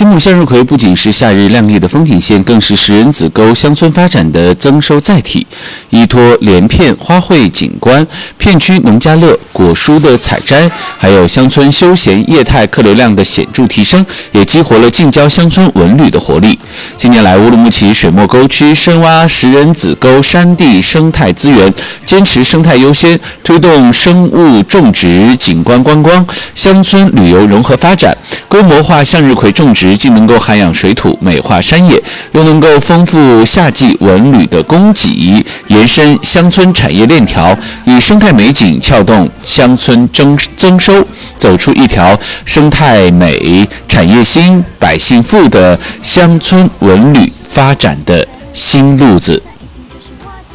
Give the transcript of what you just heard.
青木向日葵不仅是夏日亮丽的风景线，更是石人子沟乡村发展的增收载体。依托连片花卉景观、片区农家乐、果蔬的采摘，还有乡村休闲业态客流量的显著提升，也激活了近郊乡村文旅的活力。近年来，乌鲁木齐水墨沟区深挖石人子沟山地生态资源，坚持生态优先，推动生物种植、景观观光、乡村旅游融合发展，规模化向日葵种植既能够涵养水土、美化山野，又能够丰富夏季文旅的供给，延伸乡村产业链条，以生态美景撬动乡村增收，走出一条生态美、产业兴、百姓富的乡村文旅发展的新路子。